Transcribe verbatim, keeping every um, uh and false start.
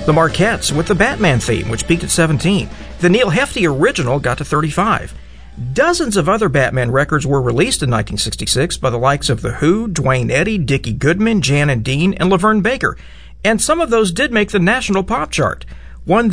The Marquettes with the Batman theme, which peaked at seventeen. The Neil Hefti original got to thirty-five. Dozens of other Batman records were released in nineteen sixty-six by the likes of The Who, Duane Eddy, Dickie Goodman, Jan and Dean, and Laverne Baker. And some of those did make the national pop chart. One